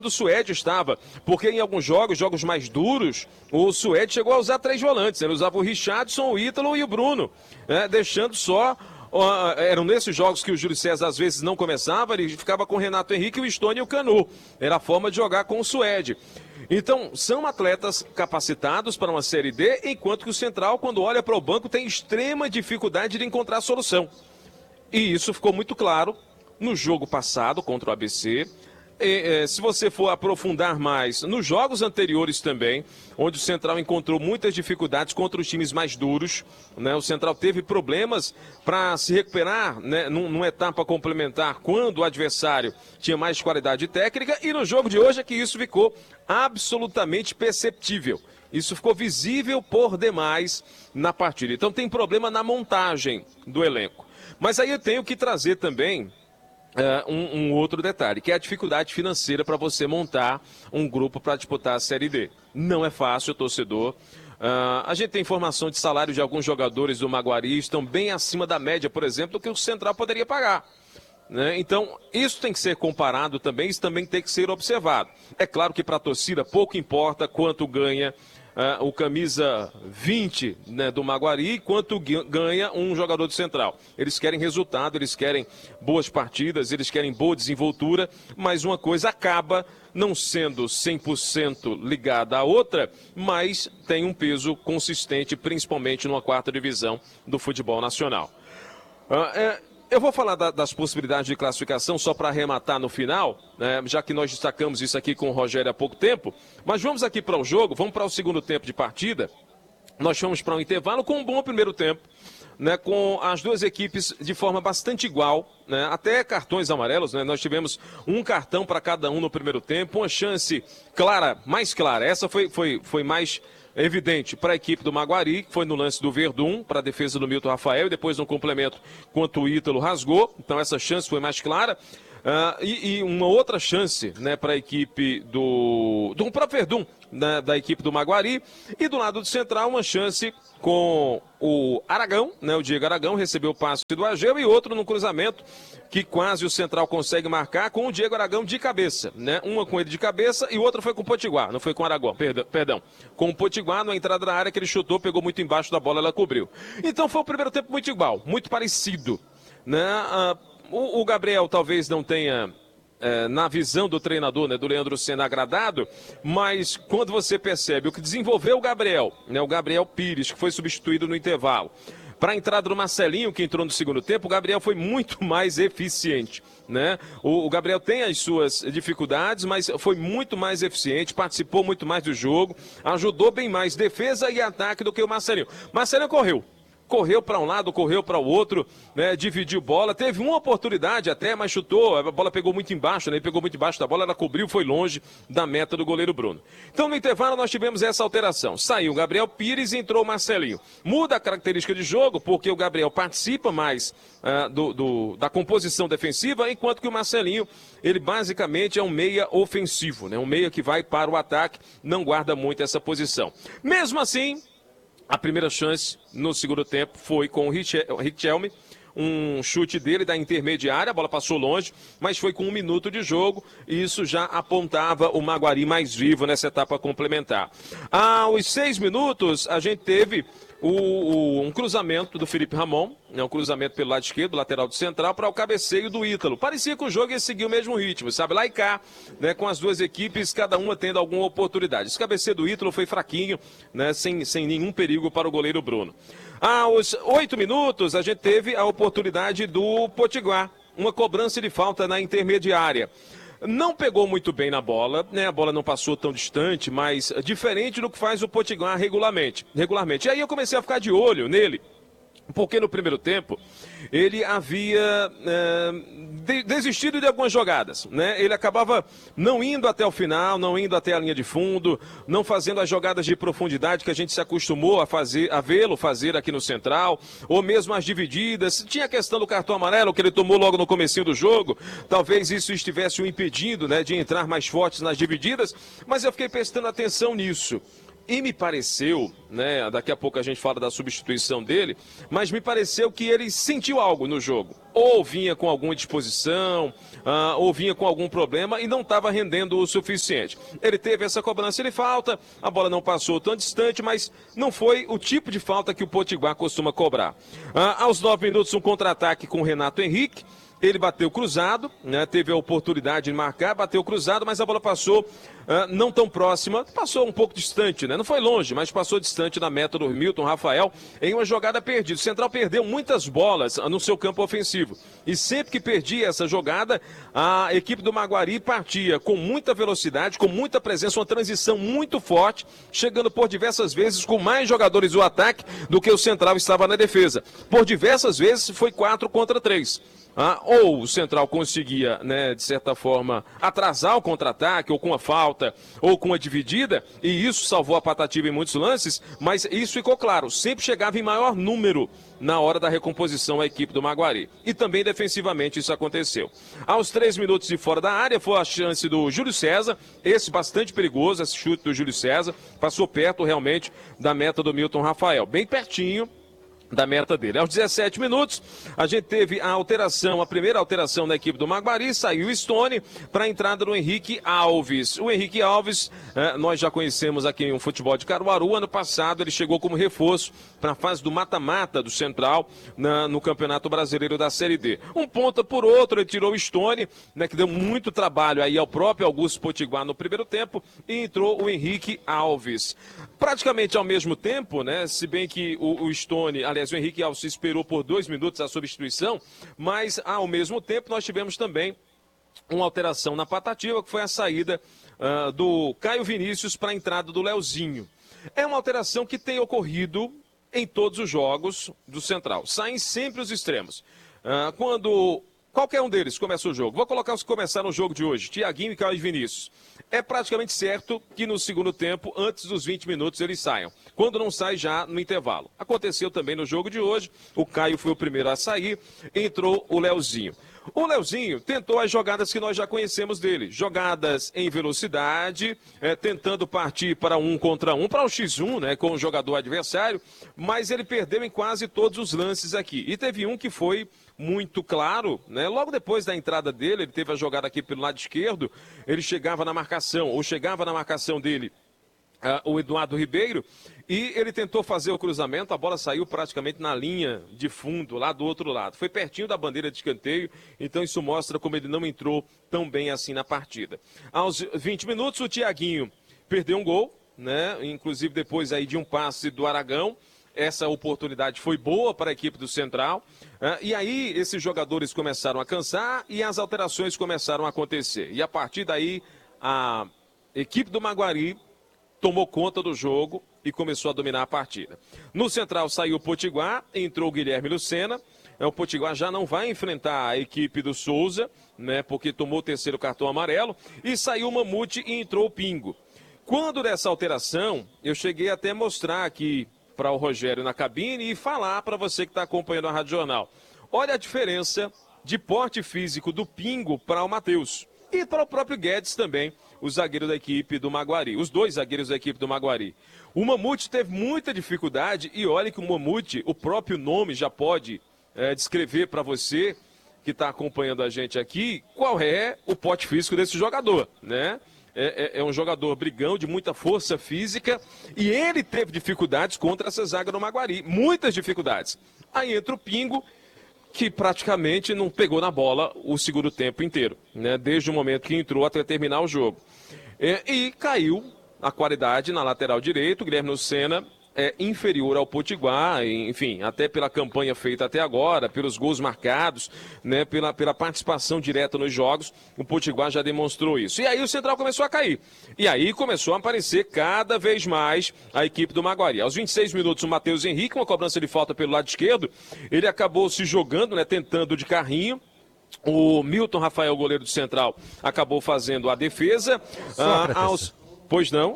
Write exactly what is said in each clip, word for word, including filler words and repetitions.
do Suede estava, porque em alguns jogos, jogos mais duros, o Suede chegou a usar três volantes, ele usava o Richardson, o Ítalo e o Bruno, né, deixando só, uh, eram nesses jogos que o Júlio César às vezes não começava, ele ficava com o Renato Henrique, o Stone e o Canu, era a forma de jogar com o Suede. Então, são atletas capacitados para uma Série D, enquanto que o Central, quando olha para o banco, tem extrema dificuldade de encontrar solução. E isso ficou muito claro no jogo passado contra o A B C. E, se você for aprofundar mais nos jogos anteriores também, onde o Central encontrou muitas dificuldades contra os times mais duros, né? O Central teve problemas para se recuperar, né, num, numa etapa complementar quando o adversário tinha mais qualidade técnica, e no jogo de hoje é que isso ficou absolutamente perceptível. Isso ficou visível por demais na partida. Então tem problema na montagem do elenco. Mas aí eu tenho que trazer também Uh, um, um outro detalhe, que é a dificuldade financeira para você montar um grupo para disputar a Série D. Não é fácil, torcedor. Uh, a gente tem informação de salário de alguns jogadores do Maguari, estão bem acima da média, por exemplo, do que o Central poderia pagar. Né? Então, isso tem que ser comparado também, isso também tem que ser observado. É claro que para a torcida pouco importa quanto ganha Uh, o camisa vinte, né, do Maguari, quanto ganha um jogador do Central. Eles querem resultado, eles querem boas partidas, eles querem boa desenvoltura, mas uma coisa acaba não sendo cem por cento ligada à outra, mas tem um peso consistente, principalmente numa quarta divisão do futebol nacional. Uh, é... Eu vou falar da, das possibilidades de classificação só para arrematar no final, né, já que nós destacamos isso aqui com o Rogério há pouco tempo. Mas vamos aqui para o jogo, vamos para o segundo tempo de partida. Nós fomos para um intervalo com um bom primeiro tempo, né, com as duas equipes de forma bastante igual, né, até cartões amarelos. Né, nós tivemos um cartão para cada um no primeiro tempo, uma chance clara, mais clara. Essa foi, foi, foi mais evidente para a equipe do Maguari, que foi no lance do Verdun, para a defesa do Milton Rafael, e depois no complemento, quanto o Ítalo rasgou. Então essa chance foi mais clara. Uh, e, e uma outra chance, né, para a equipe do, do próprio Verdun, né, da equipe do Maguari. E do lado do Central, uma chance com o Aragão, né, o Diego Aragão recebeu o passe do Ageu, e outro no cruzamento que quase o Central consegue marcar com o Diego Aragão de cabeça, né? Uma com ele de cabeça e outra foi com o Potiguar, não foi com o Aragão, perdão, perdão. Com o Potiguar, na entrada da área que ele chutou, pegou muito embaixo da bola, ela cobriu. Então foi o primeiro tempo muito igual, muito parecido, né? Ah, o, o Gabriel talvez não tenha, é, na visão do treinador, né, do Leandro Senna, agradado, mas quando você percebe o que desenvolveu o Gabriel, né, o Gabriel Pires, que foi substituído no intervalo, para a entrada do Marcelinho, que entrou no segundo tempo, o Gabriel foi muito mais eficiente, né? O, o Gabriel tem as suas dificuldades, mas foi muito mais eficiente, participou muito mais do jogo, ajudou bem mais defesa e ataque do que o Marcelinho. Marcelinho correu. Correu para um lado, correu para o outro, né, dividiu bola, teve uma oportunidade até, mas chutou, a bola pegou muito embaixo, né, ele pegou muito embaixo da bola, ela cobriu, foi longe da meta do goleiro Bruno. Então no intervalo nós tivemos essa alteração, saiu o Gabriel Pires e entrou o Marcelinho. Muda a característica de jogo, porque o Gabriel participa mais uh, do, do, da composição defensiva, enquanto que o Marcelinho, ele basicamente é um meia ofensivo, né, um meia que vai para o ataque, não guarda muito essa posição. Mesmo assim, a primeira chance no segundo tempo foi com o Richelme, um chute dele da intermediária, a bola passou longe, mas foi com um minuto de jogo, e isso já apontava o Maguari mais vivo nessa etapa complementar. Aos seis minutos, a gente teve o, o, um cruzamento do Felipe Ramon, né, um cruzamento pelo lado esquerdo, lateral do Central, para o cabeceio do Ítalo. Parecia que o jogo ia seguir o mesmo ritmo, sabe, lá e cá, né, com as duas equipes, cada uma tendo alguma oportunidade. Esse cabeceio do Ítalo foi fraquinho, né, sem, sem nenhum perigo para o goleiro Bruno. Aos oito minutos, a gente teve a oportunidade do Potiguar, uma cobrança de falta na intermediária. Não pegou muito bem na bola, né? A bola não passou tão distante, mas diferente do que faz o Potiguar regularmente. regularmente. E aí eu comecei a ficar de olho nele, porque no primeiro tempo ele havia é, de, desistido de algumas jogadas, né? Ele acabava não indo até o final, não indo até a linha de fundo, não fazendo as jogadas de profundidade que a gente se acostumou a fazer, a vê-lo fazer aqui no Central, ou mesmo as divididas. Tinha a questão do cartão amarelo que ele tomou logo no comecinho do jogo, talvez isso estivesse o impedindo, né, de entrar mais fortes nas divididas, mas eu fiquei prestando atenção nisso. E me pareceu, né, daqui a pouco a gente fala da substituição dele, mas me pareceu que ele sentiu algo no jogo. Ou vinha com alguma disposição, uh, ou vinha com algum problema e não estava rendendo o suficiente. Ele teve essa cobrança de falta, a bola não passou tão distante, mas não foi o tipo de falta que o Potiguar costuma cobrar. Uh, aos nove minutos, um contra-ataque com o Renato Henrique. Ele bateu cruzado, né, teve a oportunidade de marcar, bateu cruzado, mas a bola passou uh, não tão próxima, passou um pouco distante, né? Não foi longe, mas passou distante da meta do Milton Rafael em uma jogada perdida. O Central perdeu muitas bolas no seu campo ofensivo. E sempre que perdia essa jogada, a equipe do Maguari partia com muita velocidade, com muita presença, uma transição muito forte, chegando por diversas vezes com mais jogadores do ataque do que o Central estava na defesa. Por diversas vezes foi quatro contra três. Ah, ou o Central conseguia, né, de certa forma, atrasar o contra-ataque, ou com uma falta, ou com uma dividida, e isso salvou a Patativa em muitos lances, mas isso ficou claro, sempre chegava em maior número na hora da recomposição a equipe do Maguari. E também defensivamente isso aconteceu. Aos três minutos de fora da área foi a chance do Júlio César, esse bastante perigoso, esse chute do Júlio César, passou perto realmente da meta do Milton Rafael, bem pertinho da meta dele. Aos dezessete minutos, a gente teve a alteração, a primeira alteração da equipe do Maguari, saiu o Stone para a entrada do Henrique Alves. O Henrique Alves, eh, nós já conhecemos aqui em um futebol de Caruaru, ano passado ele chegou como reforço para a fase do mata-mata do Central na, no Campeonato Brasileiro da Série D. Um ponta por outro, ele tirou o Stone, né, que deu muito trabalho aí ao próprio Augusto Potiguar no primeiro tempo, e entrou o Henrique Alves. Praticamente ao mesmo tempo, né, se bem que o, o Stone, aliás, o Henrique Alves esperou por dois minutos a substituição, mas ao mesmo tempo nós tivemos também uma alteração na Patativa, que foi a saída uh, do Caio Vinícius para a entrada do Leozinho. É uma alteração que tem ocorrido em todos os jogos do Central. Saem sempre os extremos. Uh, quando qualquer um deles começa o jogo, vou colocar os que começaram o jogo de hoje, Thiaguinho e Caio Vinícius. É praticamente certo que no segundo tempo, antes dos vinte minutos, eles saiam. Quando não sai, já no intervalo. Aconteceu também no jogo de hoje, o Caio foi o primeiro a sair, entrou o Leozinho. O Leozinho tentou as jogadas que nós já conhecemos dele. Jogadas em velocidade, é, tentando partir para um contra um, para o xis um, né, com o jogador adversário, mas ele perdeu em quase todos os lances aqui. E teve um que foi muito claro, né? Logo depois da entrada dele, ele teve a jogada aqui pelo lado esquerdo, ele chegava na marcação, ou chegava na marcação dele, Uh, o Eduardo Ribeiro, e ele tentou fazer o cruzamento, a bola saiu praticamente na linha de fundo, lá do outro lado. Foi pertinho da bandeira de escanteio, então isso mostra como ele não entrou tão bem assim na partida. Aos vinte minutos, o Thiaguinho perdeu um gol, né? Inclusive depois aí de um passe do Aragão. Essa oportunidade foi boa para a equipe do Central. Uh, e aí esses jogadores começaram a cansar e as alterações começaram a acontecer. E a partir daí, a equipe do Maguari tomou conta do jogo e começou a dominar a partida. No Central saiu o Potiguar, entrou o Guilherme Lucena. O Potiguar já não vai enfrentar a equipe do Souza, né, porque tomou o terceiro cartão amarelo. E saiu o Mamute e entrou o Pingo. Quando dessa alteração, eu cheguei até a mostrar aqui para o Rogério na cabine e falar para você que está acompanhando a Rádio Jornal. Olha a diferença de porte físico do Pingo para o Matheus. E para o próprio Guedes também, o zagueiro da equipe do Maguari, os dois zagueiros da equipe do Maguari. O Mamute teve muita dificuldade e olha que o Mamute, o próprio nome já pode é, descrever para você que está acompanhando a gente aqui, qual é o porte físico desse jogador, né? É, é, é um jogador brigão, de muita força física, e ele teve dificuldades contra essa zaga do Maguari, muitas dificuldades. Aí entra o Pingo, que praticamente não pegou na bola o segundo tempo inteiro, né? Desde o momento que entrou até terminar o jogo. É, e caiu a qualidade na lateral direito, o Guilherme Lucena é inferior ao Potiguar, enfim, até pela campanha feita até agora, pelos gols marcados, né, pela, pela participação direta nos jogos, o Potiguar já demonstrou isso. E aí o Central começou a cair. E aí começou a aparecer cada vez mais a equipe do Maguari. Aos vinte e seis minutos, o Matheus Henrique, uma cobrança de falta pelo lado esquerdo, ele acabou se jogando, né, tentando de carrinho. O Milton Rafael, goleiro do Central, acabou fazendo a defesa. Ah, aos... Pois não?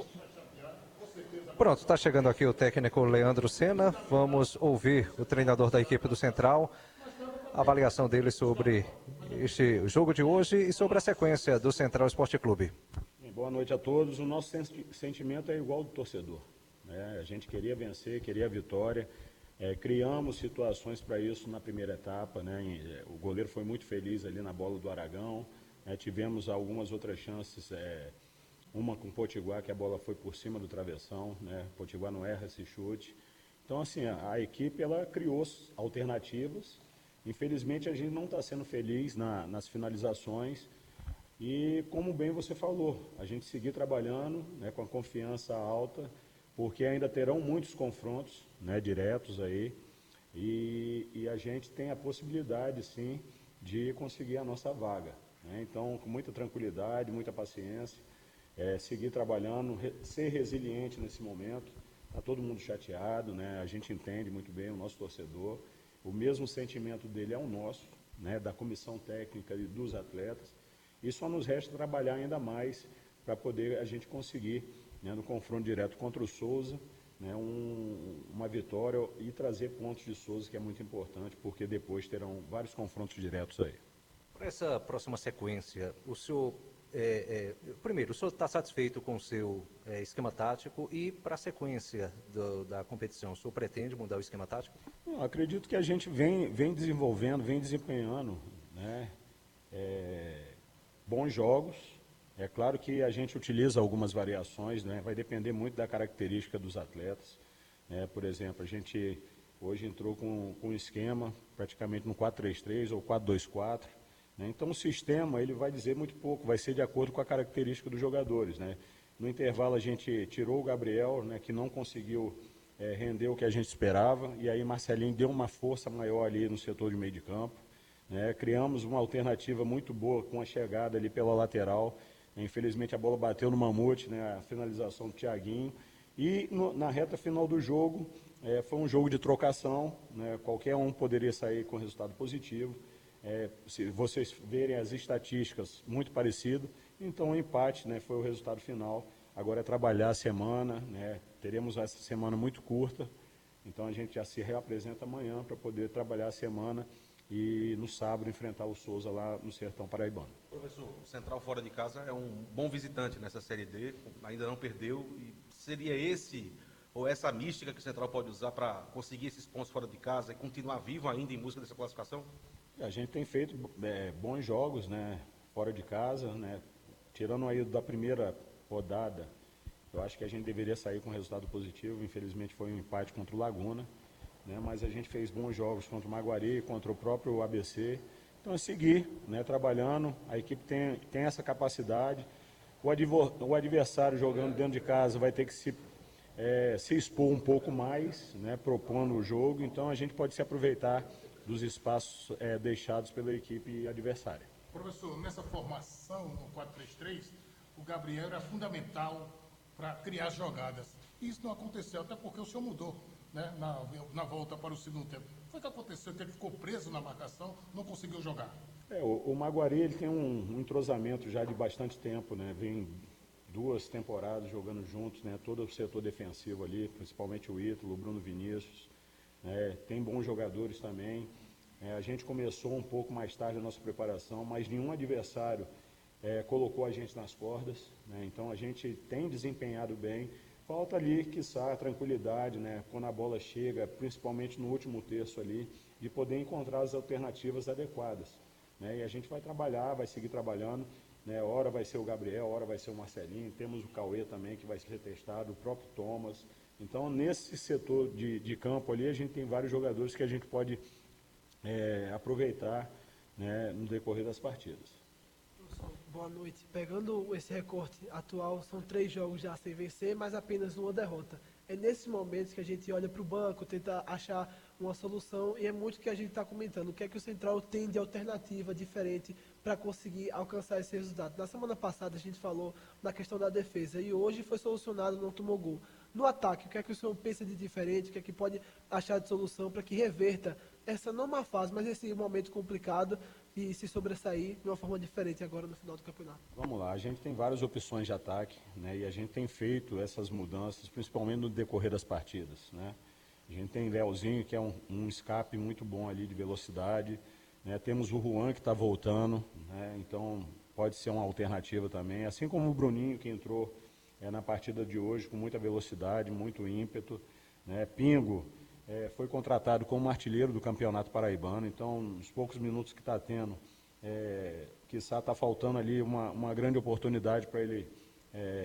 Pronto, está chegando aqui o técnico Leandro Senna. Vamos ouvir o treinador da equipe do Central, a avaliação dele sobre este jogo de hoje e sobre a sequência do Central Esporte Clube. Boa noite a todos. O nosso sentimento é igual do torcedor. né? A gente queria vencer, queria a vitória. É, criamos situações para isso na primeira etapa, né? O goleiro foi muito feliz ali na bola do Aragão, né? Tivemos algumas outras chances, é, uma com o Potiguar, que a bola foi por cima do travessão, né? O Potiguar não erra esse chute. Então, assim, a, a equipe ela criou alternativas. Infelizmente, a gente não está sendo feliz na, nas finalizações. E, como bem você falou, a gente seguir trabalhando, né, com a confiança alta, porque ainda terão muitos confrontos, né, diretos aí, e, e a gente tem a possibilidade, sim, de conseguir a nossa vaga, né? Então, com muita tranquilidade, muita paciência, é, seguir trabalhando, re, ser resiliente nesse momento. Está todo mundo chateado, né? A gente entende muito bem o nosso torcedor, o mesmo sentimento dele é o nosso, né, da comissão técnica e dos atletas, e só nos resta trabalhar ainda mais para poder a gente conseguir, né, no confronto direto contra o Souza, né, um, uma vitória e trazer pontos de Souza, que é muito importante, porque depois terão vários confrontos diretos aí. Para essa próxima sequência, o senhor, é, é, primeiro, o senhor está satisfeito com o seu é, esquema tático e para a sequência do, da competição, o senhor pretende mudar o esquema tático? Eu acredito que a gente vem, vem desenvolvendo, vem desempenhando, né, é, bons jogos. É claro que a gente utiliza algumas variações, né? Vai depender muito da característica dos atletas, né? Por exemplo, a gente hoje entrou com, com um esquema praticamente no quatro três três ou quatro dois quatro, né? Então o sistema ele vai dizer muito pouco, vai ser de acordo com a característica dos jogadores, né? No intervalo a gente tirou o Gabriel, né, que não conseguiu é, render o que a gente esperava, e aí Marcelinho deu uma força maior ali no setor de meio de campo, né? Criamos uma alternativa muito boa com a chegada ali pela lateral. Infelizmente a bola bateu no Mamute, né, a finalização do Thiaguinho. E no, na reta final do jogo, é, foi um jogo de trocação, né, qualquer um poderia sair com resultado positivo. É, se vocês verem as estatísticas, muito parecido. Então o empate, né, foi o resultado final. Agora é trabalhar a semana, né, teremos essa semana muito curta. Então a gente já se reapresenta amanhã para poder trabalhar a semana e no sábado enfrentar o Souza lá no Sertão Paraibano. Professor, o Central fora de casa é um bom visitante nessa Série D, ainda não perdeu, e seria esse ou essa mística que o Central pode usar para conseguir esses pontos fora de casa e continuar vivo ainda em busca dessa classificação? A gente tem feito é, bons jogos, né, fora de casa, né, tirando aí da primeira rodada, eu acho que a gente deveria sair com resultado positivo, infelizmente foi um empate contra o Laguna, né, mas a gente fez bons jogos contra o Maguari, contra o próprio A B C. Então é seguir, né, trabalhando, a equipe tem, tem essa capacidade. O, advor, o adversário jogando dentro de casa vai ter que se, é, se expor um pouco mais, né, propondo o jogo, então a gente pode se aproveitar dos espaços é, deixados pela equipe adversária. Professor, nessa formação no quatro três três, o Gabriel era fundamental para criar jogadas. Isso não aconteceu, até porque o senhor mudou, né, na, na volta para o segundo tempo. Foi o que aconteceu, que ele ficou preso na marcação, não conseguiu jogar. É, o, o Maguari ele tem um, um entrosamento já de bastante tempo, né? Vem duas temporadas jogando juntos, né? Todo o setor defensivo ali, principalmente o Ítalo, o Bruno Vinícius, né? Tem bons jogadores também. É, a gente começou um pouco mais tarde a nossa preparação, mas nenhum adversário é, colocou a gente nas cordas, né? Então a gente tem desempenhado bem. Falta ali, quiçá, a tranquilidade, né, quando a bola chega, principalmente no último terço ali, de poder encontrar as alternativas adequadas, né? E a gente vai trabalhar, vai seguir trabalhando, né? Hora vai ser o Gabriel, hora vai ser o Marcelinho, temos o Cauê também que vai ser testado, o próprio Thomas. Então, nesse setor de, de campo ali, a gente tem vários jogadores que a gente pode é, aproveitar, né, no decorrer das partidas. Boa noite. Pegando esse recorte atual, são três jogos já sem vencer, mas apenas uma derrota. É nesses momentos que a gente olha para o banco, tenta achar uma solução, e é muito o que a gente está comentando. O que é que o Central tem de alternativa diferente para conseguir alcançar esse resultado? Na semana passada a gente falou na questão da defesa, e hoje foi solucionado, não tomou gol. No ataque, o que é que o senhor pensa de diferente, o que é que pode achar de solução para que reverta essa não má fase, mas esse momento complicado e se sobressair de uma forma diferente agora no final do campeonato? Vamos lá, a gente tem várias opções de ataque, né, e a gente tem feito essas mudanças, principalmente no decorrer das partidas, né? A gente tem Leozinho, que é um, um escape muito bom ali de velocidade, né? Temos o Juan, que está voltando, né? Então pode ser uma alternativa também, assim como o Bruninho, que entrou é, na partida de hoje com muita velocidade, muito ímpeto, né? Pingo é, foi contratado como artilheiro do Campeonato Paraibano, então nos poucos minutos que está tendo, é, quiçá está faltando ali uma, uma grande oportunidade para ele é,